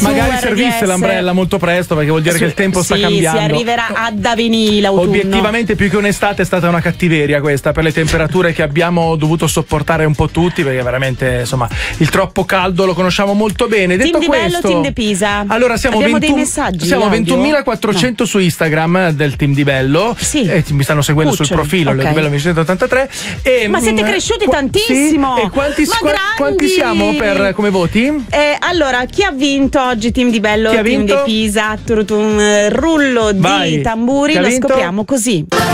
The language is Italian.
magari servisse l'ombrella molto presto, perché vuol dire che il tempo sta cambiando. Si arriverà ad avvenire l'autunno. Obiettivamente più che un'estate è stata una cattiveria questa, per le temperature che abbiamo dovuto sopportare un po' tutti, perché veramente insomma il troppo caldo lo conosciamo molto bene. Detto Team Di Bello, Team De Pisa. Allora siamo abbiamo dei messaggi. Siamo 21.400 su Instagram del Team Di Bello. Sì. Mi stanno seguendo sul profilo Di Bello 1983. Ma siete cresciuti tantissimo. Sì. E quanti siamo come voti? Allora, chi ha vinto oggi? Team Di Bello, Team De Pisa, rullo di tamburi, lo scopriamo così.